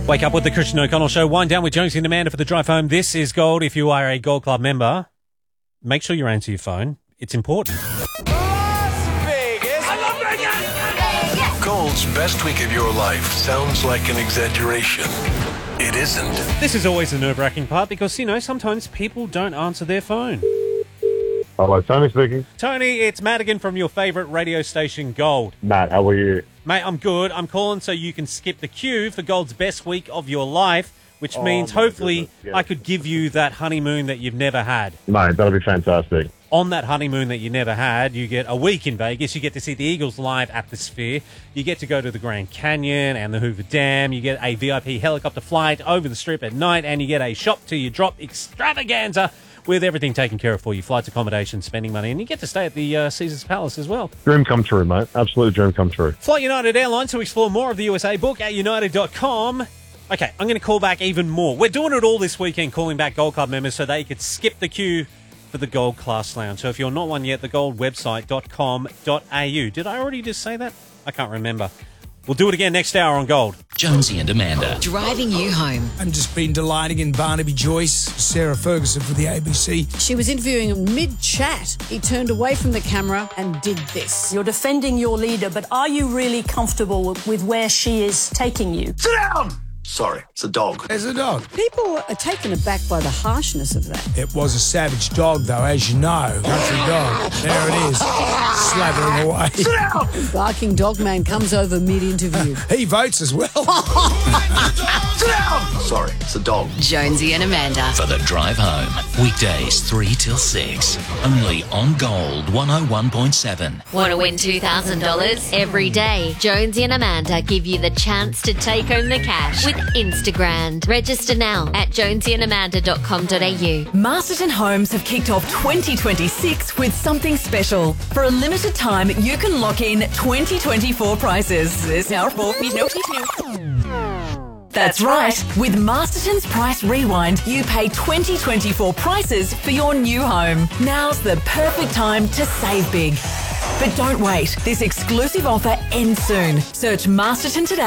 Wake up with the Christian O'Connell Show. Wind down with Jonesy and Amanda for the drive home. This is Gold. If you are a Gold Club member, make sure you answer your phone. It's important. Gold's best week of your life sounds like an exaggeration. It isn't. This is always the nerve-wracking part because, you know, sometimes people don't answer their phone. Hello, Tony speaking. Tony, it's Madigan from your favourite radio station, Gold. Matt, how are you? Mate, I'm good. I'm calling so you can skip the queue for Gold's best week of your life, which means hopefully I could give you that honeymoon that you've never had. Mate, that'll be fantastic. On that honeymoon that you never had, you get a week in Vegas. You get to see the Eagles live at the Sphere. You get to go to the Grand Canyon and the Hoover Dam. You get a VIP helicopter flight over the Strip at night, and you get a shop till you drop extravaganza with everything taken care of for you, flights, accommodation, spending money, and you get to stay at the Caesars Palace as well. Dream come true, mate. Absolute dream come true. Fly United Airlines to explore more of the USA. Book at united.com. Okay, I'm going to call back even more. We're doing it all this weekend, calling back Gold Club members so they could skip the queue for the Gold Class Lounge. So if you're not one yet, thegoldwebsite.com.au. Did I already just say that? I can't remember. We'll do it again next hour on Gold. Jonesy and Amanda. Driving you home. I've just been delighting in Barnaby Joyce, Sarah Ferguson for the ABC. She was interviewing him mid-chat. He turned away from the camera and did this. You're defending your leader, but are you really comfortable with where she is taking you? Sit down! Sorry, it's a dog. There's a dog. People are taken aback by the harshness of that. It was a savage dog, though, as you know. Country dog. There it is, slathering away. Sit down! Barking dog man comes over mid-interview. He votes as well. Sit down! Sorry, it's a dog. Jonesy and Amanda. For the drive home. Weekdays 3 till 6. Only on Gold 101.7. Want to win $2,000 every day? Jonesy and Amanda give you the chance to take home the cash with Instagram. Register now at jonesyandamanda.com.au. Masterton Homes have kicked off 2026 with something special. For a limited time, you can lock in 2024 prices. There's now That's right. With Masterton's Price Rewind, you pay 2024 prices for your new home. Now's the perfect time to save big. But don't wait. This exclusive offer ends soon. Search Masterton today.